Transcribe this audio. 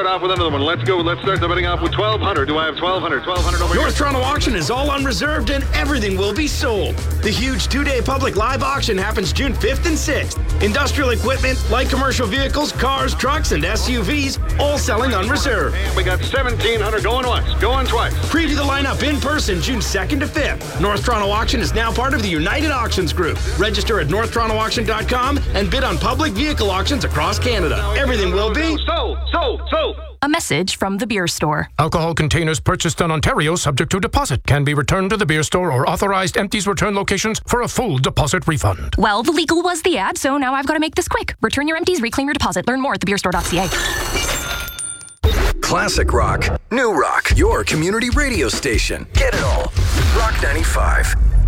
start off with another one. Let's go. Let's start the bidding off with 1,200. Do I have 1,200? 1,200 over here. North Toronto Auction is all unreserved and everything will be sold. The huge 2-day public live auction happens June 5th and 6th. Industrial equipment, light commercial vehicles, cars, trucks, and SUVs, all selling unreserved. And we got 1,700 going once, going twice. Preview the lineup in person June 2nd to 5th. North Toronto Auction is now part of the United Auctions Group. Register at northtorontoauction.com and bid on public vehicle auctions across Canada. Everything will be sold. A message from the beer store. Alcohol containers purchased in Ontario subject to deposit can be returned to the beer store or authorized empties return locations for a full deposit refund. Well, the legal was the ad, so now I've got to make this quick. Return your empties, reclaim your deposit. Learn more at thebeerstore.ca. Classic rock, new rock, your community radio station. Get it all. Rock 95.